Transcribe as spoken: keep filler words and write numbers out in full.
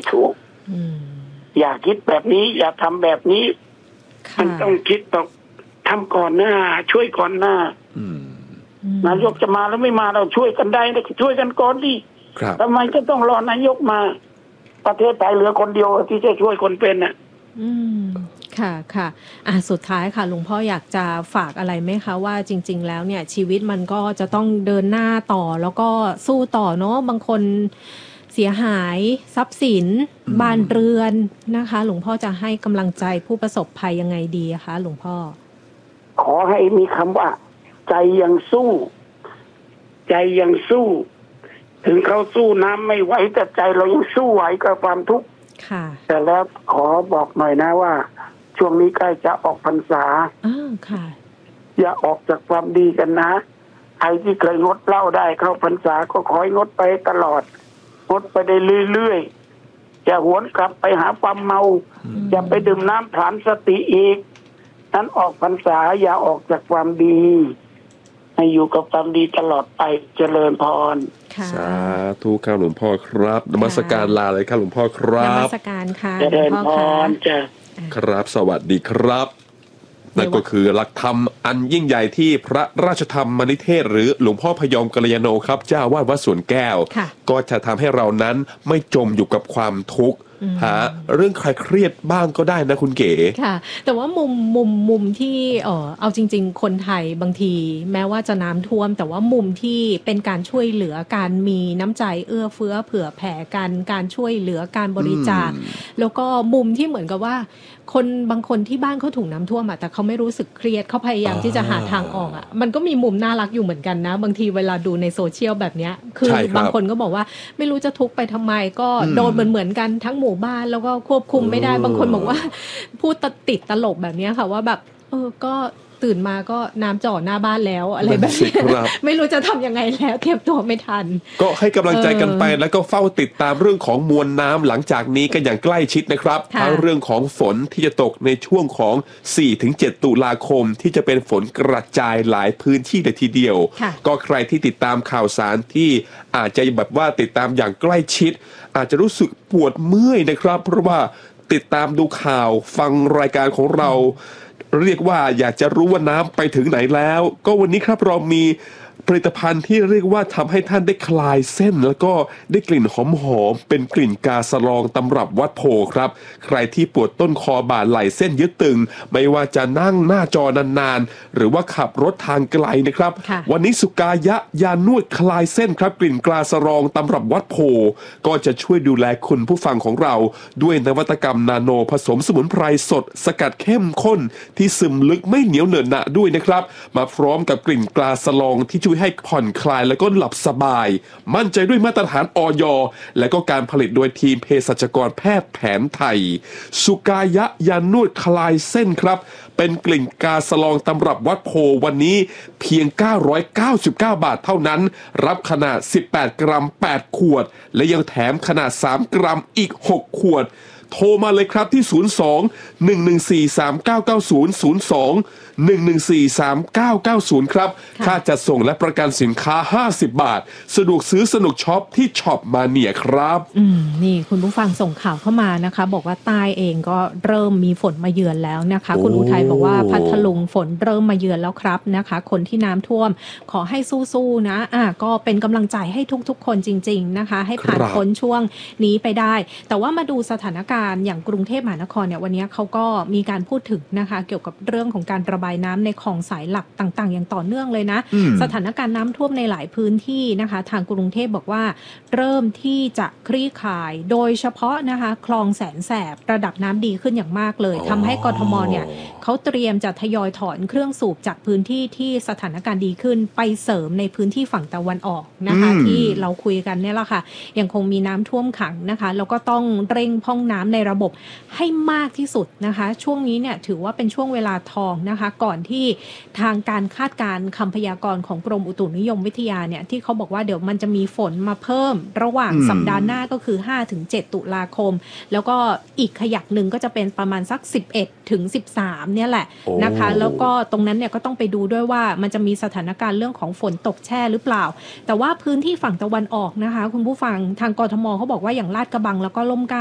ถูกอย่าคิดแบบนี้อย่าทำแบบนี้มันต้องคิดต้องทำก่อนหน้าช่วยก่อนหน้านายกจะมาแล้วไม่มาเราช่วยกันได้เราช่วยกันก่อนดิทำไมก็ต้องรอนายกมาประเทศไทยเหลือคนเดียวที่จะช่วยคนเป็นน่ะอืมค่ะค่ะอ่ะสุดท้ายค่ะหลวงพ่ออยากจะฝากอะไรไหมคะว่าจริงๆแล้วเนี่ยชีวิตมันก็จะต้องเดินหน้าต่อแล้วก็สู้ต่อเนาะบางคนเสียหายทรัพย์สินบ้านเรือนนะคะหลวงพ่อจะให้กำลังใจผู้ประสบภัยยังไงดีคะหลวงพ่อขอให้มีคำว่าใจยังสู้ใจยังสู้ถึงเขาสู้น้ำไม่ไหวแต่ใจเรายังสู้ไหวกับความทุกข์แต่แล้วขอบอกหน่อยนะว่าช่วงนี้ใกล้จะออกพรรษาอ้าวค่ะอย่าออกจากความดีกันนะใครที่เคยงดเหล้าได้เข้าพรรษาก็ขอให้งดไปตลอดงดไปได้เรื่อยๆอย่าหวนกลับไปหาความเมาอย่าไปดื่มน้ำฐานสติอีกนั้นออกพรรษาอย่าออกจากความดีให้อยู่กับความดีตลอดไปเจริญพรสาธุครับหลวงพ่อครับนมัสการลาเลยครับหลวงพ่อครับนมัสการค่ะเจริญพรจ้ะครับสวัสดีครับนั่นก็คือหลักธรรมอันยิ่งใหญ่ที่พระราชธรรมนิเทศหรือหลวงพ่อพยอมกัลยาโนครับเจ้าวาดวัดสวนแก้วก็จะทำให้เรานั้นไม่จมอยู่กับความทุกข์หาเรื่องใครเครียดบ้างก็ได้นะคุณเก๋ค่ะแต่ว่ามุมมุมมุมที่เออเอาจริงๆคนไทยบางทีแม้ว่าจะน้ำท่วมแต่ว่ามุมที่เป็นการช่วยเหลือการมีน้ำใจเอื้อเฟื้อเผื่อแผ่กันการช่วยเหลือการบริจาคแล้วก็มุมที่เหมือนกับว่าคนบางคนที่บ้านเขาถูกน้ำท่วมอ่ะแต่เขาไม่รู้สึกเครียดเขาพยายามที่จะหาทางออกอ่ะมันก็มีมุมน่ารักอยู่เหมือนกันนะบางทีเวลาดูในโซเชียลแบบเนี้ยคือบางคนก็บอกว่าไม่รู้จะทุกข์ไปทำไมก็โดนเหมือนเหมือนกันทั้งหมู่บ้านแล้วก็ควบคุมไม่ได้บางคนบอกว่าพูดติดตลกแบบนี้ค่ะว่าแบบเออก็ตื่นมาก็น้ำจ่อหน้าบ้านแล้วอะไรแบบนี้ไม่รู้จะทำยังไงแล้วเทียบตัวไม่ทันก็ให้กำลังใจกันไปแล้วก็เฝ้าติดตามเรื่องของมวลน้ำหลังจากนี้กันอย่างใกล้ชิดนะครับทั้งเรื่องของฝนที่จะตกในช่วงของ สี่ถึงเจ็ด ตุลาคมที่จะเป็นฝนกระจายหลายพื้นที่เลยทีเดียวก็ใครที่ติดตามข่าวสารที่อาจจะแบบว่าติดตามอย่างใกล้ชิดอาจจะรู้สึกปวดเมื่อยนะครับเพราะว่าติดตามดูข่าวฟังรายการของเราเรียกว่าอยากจะรู้ว่าน้ำไปถึงไหนแล้วก็วันนี้ครับเรามีผลิตภัณฑ์ที่เรียกว่าทำให้ท่านได้คลายเส้นแล้วก็ได้กลิ่นหอมๆเป็นกลิ่นกาสะลองตำรับวัดโพครับใครที่ปวดต้นคอบ่าไหล่เส้นยึดตึงไม่ว่าจะนั่งหน้าจอนานๆหรือว่าขับรถทางไกลนะครับวันนี้สุกายะยานวดคลายเส้นครับกลิ่นกาสะลองตำรับวัดโพก็จะช่วยดูแลคุณผู้ฟังของเราด้วยนวัตกรรมนาโนผสมสมุนไพรสดสกัดเข้มข้นที่ซึมลึกไม่เหนียวเหนอะหนะด้วยนะครับมาพร้อมกับกลิ่นกาสะลองที่ช่วยให้ผ่อนคลายแล้วก็หลับสบายมั่นใจด้วยมาตรฐานอย.และก็การผลิตโดยทีมเภสัชกรแพทย์แผนไทยสุกายะยานวดคลายเส้นครับเป็นกลิ่นกาสะลองตำรับวัดโพวันนี้เพียงเก้าร้อยเก้าสิบเก้าบาทเท่านั้นรับขนาดสิบแปดกรัมแปดขวดและยังแถมขนาดสามกรัมอีกหกขวดโทรมาเลยครับที่ศูนย์ สอง หนึ่ง หนึ่ง สี่ สาม เก้า เก้า ศูนย์ ศูนย์ สอง หนึ่ง หนึ่ง สี่ สาม เก้า เก้า ศูนย์ครับค่าจัดส่งและประกันสินค้าห้าสิบบาทสะดวกซื้อสนุกช็อปที่ช็อปมาเนียครับอืมนี่คุณผู้ฟังส่งข่าวเข้ามานะคะบอกว่าใต้เองก็เริ่มมีฝนมาเยือนแล้วนะคะคุณอุทัยบอกว่าพัทลุงฝนเริ่มมาเยือนแล้วครับนะคะคนที่น้ำท่วมขอให้สู้ๆนะอ่ะก็เป็นกำลังใจให้ทุกๆคนจริงๆนะคะให้ผ่านพ้นช่วงนี้ไปได้แต่ว่ามาดูสถานการณ์อย่างกรุงเทพมหานครเนี่ยวันนี้เขาก็มีการพูดถึงนะคะเกี่ยวกับเรื่องของการระบายน้ำในคลองสายหลักต่างๆอย่างต่อเนื่องเลยนะสถานการณ์น้ำท่วมในหลายพื้นที่นะคะทางกรุงเทพบอกว่าเริ่มที่จะคลี่คลายโดยเฉพาะนะคะคลองแสนแสบระดับน้ำดีขึ้นอย่างมากเลยทำให้กทมเนี่ยเขาเตรียมจะทยอยถอนเครื่องสูบจากพื้นที่ที่สถานการณ์ดีขึ้นไปเสริมในพื้นที่ฝั่งตะวันออกนะคะที่เราคุยกันเนี่ยแหละค่ะยังคงมีน้ำท่วมขังนะคะแล้วก็ต้องเร่งพร่องน้ำในระบบให้มากที่สุดนะคะช่วงนี้เนี่ยถือว่าเป็นช่วงเวลาทองนะคะก่อนที่ทางการคาดการณ์คำพยากรณ์ของกรมอุตุนิยมวิทยาเนี่ยที่เขาบอกว่าเดี๋ยวมันจะมีฝนมาเพิ่มระหว่างสัปดาห์หน้าก็คือ ห้าถึงเจ็ด ตุลาคมแล้วก็อีกขยักหนึ่งก็จะเป็นประมาณสักสิบเอ็ดถึงสิบสามเนี่ยแหละนะคะแล้วก็ตรงนั้นเนี่ยก็ต้องไปดูด้วยว่ามันจะมีสถานการณ์เรื่องของฝนตกแช่หรือเปล่าแต่ว่าพื้นที่ฝั่งตะวันออกนะคะคุณผู้ฟังทางกทมเขาบอกว่าอย่างลาดกระบังแล้วก็ร่มเกล้า